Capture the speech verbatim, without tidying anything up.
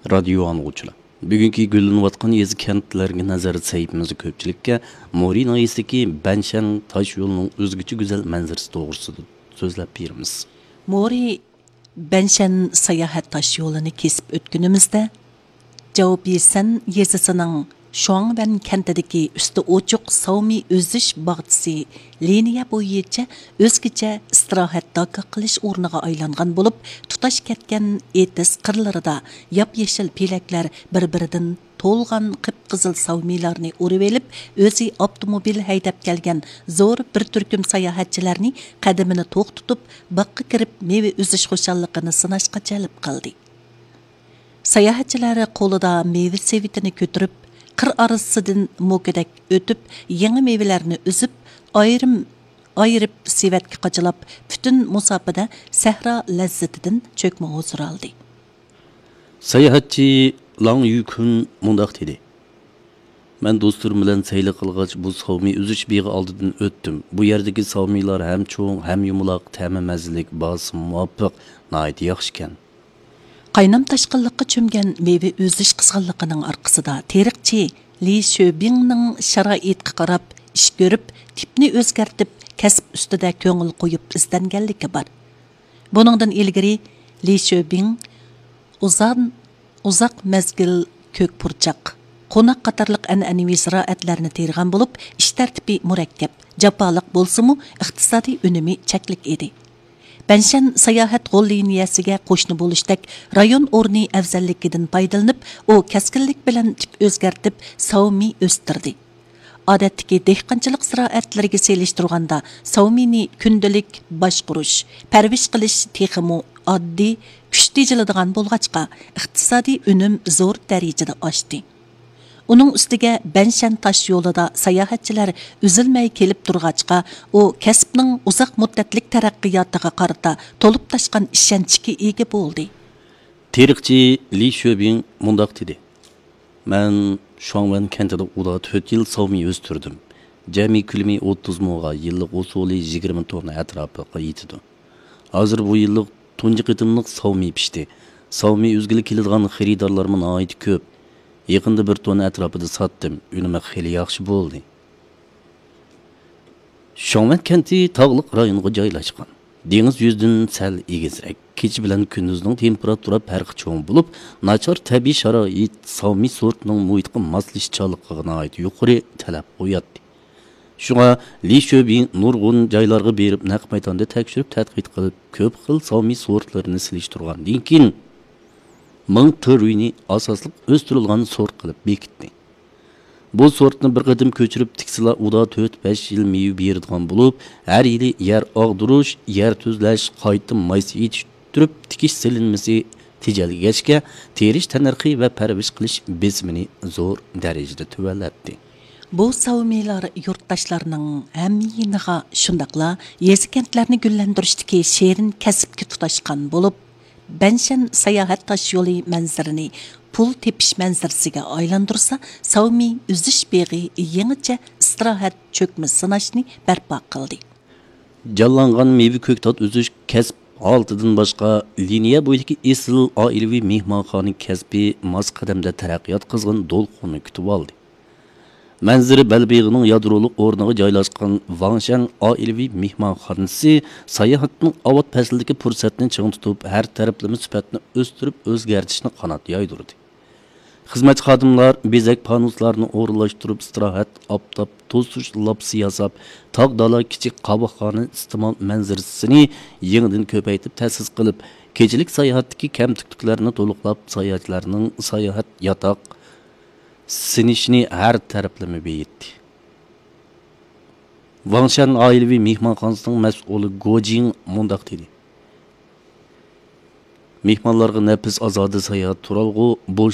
Radio anlıqçılar. Bugünkü gülünüvatqan yezi kentlerine nazarı sayıpımızı köpçülükке Morin ayısındaki Benşen taş yolunun özgücü güzel manzarası doğrusudur. Sözlep birimiz. Mori Benşen sayahat taş yolunu kesip ötkünümüzde cevap yersen yezisinin Şuangben kentideki üstü oçuk savmi özüş bağıtısı liniya boyunca özgüce istirahat dakika qilish o'rniga aylangan bo'lib, tutaş ketken etis qirlarida yap-yeşil pelaklar bir-biridan to'lgan qip-qizil savmilarni o'rib elib, o'zi avtomobil haydab kelgan zo'r bir turkum sayohatchilarni qadamini to'q tutib, baqqa kirib meva o'zish xushalligini sinashga jalb qildi. Sayohatchilar qo'lida meva sevitini ko'tarib qir arasıdan mo'kadak o'tib, yangi mevalarni uzib, ayrim ayırıp sevatga qachilab, bütün musafada sahra lazzatidan cho'kma huzur oldi. Sayohatchi Lang Yukun mundaq dedi. Men dostlarım bilan sayli qilgach bu savmi uzish begi oldidan o'tdim. Bu yerdagi savmilar ham cho'ng, ham yumaloq, ta'mi mazalik, bosim muvofiq, nihoyat yaxshi ekan. Qaynam tashqinliqqa cho'mgan meva o'zish qizg'inligining orqasida teriqchi Li Shobingning sharoitga qarab ish ko'rib, tipni o'zgartib, kasb ustida ko'ngil qo'yib izlanganligi bor. Buningdan ilgari Li Shobing uzan uzoq mezgil ko'k purchaq, qo'noq qatorliq an'anaviy ziroatlarni tergan bo'lib, ish tartibi murakkab, jafoliq bo'lsa-mu, iqtisodiy unumi cheklik edi. Benşen sayohat g'ol liniyasiga qo'shni bo'lishdek rayon o'rni afzalligidan foydalanib, u kaskinlik bilan tip o'zgartib, savmi o'stirdi. Odatdagi dehqonchilik ziroatlariga selishtirganda savmini kundalik boshqurish, parvish qilish texmi oddiy, kuch tejiladigan bo'lg'achqa, iqtisodiy unum zo'r darajada oshdi. Uning ustiga Benşen taş yo'lida sayohatchilar uzilmay kelib turg'achqa, u kasbning uzoq muddatlik taraqqiyotiga qarata to'lib tashgan ishonchga ega bo'ldi. Teriqchi Li Shobing mundaq dedi. Men Şuangben kentida uda to'rt yil savmi o'stirdim. Jami kulmi o'ttiz mingga, yillik usuli yigirma tonna atrofiga yetdi. Hozir bu yillik tunji qitimliq savmi pishdi. Savmi o'zgili keladigan xaridorlarga nihoyat ko'p. Yaqında bir tonna atrofida sotdim. Unima xeyli yaxshi bo'ldi. Şuangben kenti tog'liq rayonga joylashgan. Dengiz yuzidan sal egizroq. Kech bilan kunduzning temperatura farqi cho'ng bo'lib, nachar tabiiy sharoit savmi sortining muhitga moslashchaligiga nihoyat yuqori talab qo'yadi. Shunga Li Shobing nurg'un joylarga berib, naq maydonda tekshirib tadqiq qilib, ko'p xil savmi sortlarini silishtirgandan keyin ming turini asosliq o'stirilgan sort qilib bekitdi. Bu sortni bir qadim ko'chirib tiksila uda to'rt besh yil meva beradigan bo'lib, har yili yer og'dirish, yer tuzlash, qayta maysa yetishtirib tikish silinmasi tejalgachga terish tanarxi va parvish qilish besimini zo'r darajada tuvallatdi. Bu savmilar yurtdoshlarning hamyiniga shundaqla yezi kentlarni gullantirishdagi sherin kasbga tutashgan bo'lib, Benşen sayohat taş yolu manzarini pul tepish manzarasiga aylantirsa, savmi uzish beg'i yangicha istirahat cho'kma sinashni barpo qildi. Jallangan meva ko'ktot uzish kasb oltidan boshqa liniya bo'yidagi esil oilaviy mehmonxona kasbi mos qadamda taraqqiyot qizg'in do'lqini kutib oldi. Manziri Balbeg'ining yadroliq o'rniga joylashgan Vangshan oilaviy mehmonxonasi sayohatning avot faslidagi fursatni ching tutib, har taraflama sifatni o'stirib, o'zgartishni qanot yoydirdi. Xizmat xodimlar bezak panuslarni o'rinlashtirib, istirohat, optob, to'sish lapsi yasab, tog' dala kichik qaboqxona iste'mol manzarasini yangidan ko'paytib ta'sis qilib, kechilik sayohatdagi kamtikliklarni to'liqlab, sayohatlarning sayohat yotoq sinishni har taraflama beyitdi. Vangshan oilaviy mehmonxonasining mas'uli Gojing mundaq dedi. Mehmonlarga nafis azodi sayohat turalg'u